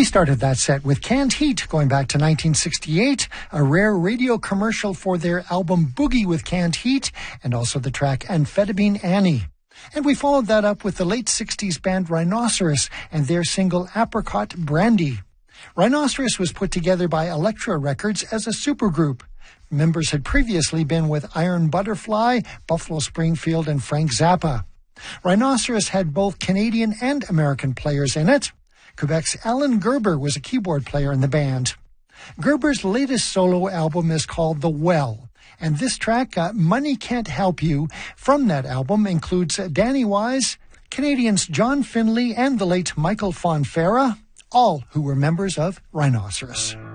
We started that set with Canned Heat, going back to 1968, a rare radio commercial for their album Boogie with Canned Heat, and also the track Amphetamine Annie. And we followed that up with the late 60s band Rhinoceros and their single Apricot Brandy. Rhinoceros was put together by Elektra Records as a supergroup. Members had previously been with Iron Butterfly, Buffalo Springfield, and Frank Zappa. Rhinoceros had both Canadian and American players in it. Quebec's Alan Gerber was a keyboard player in the band. Gerber's latest solo album is called The Well, and this track, Money Can't Help You, from that album includes Danny Wise, Canadians John Finlay, and the late Michael Fonfara, all who were members of Rhinoceros.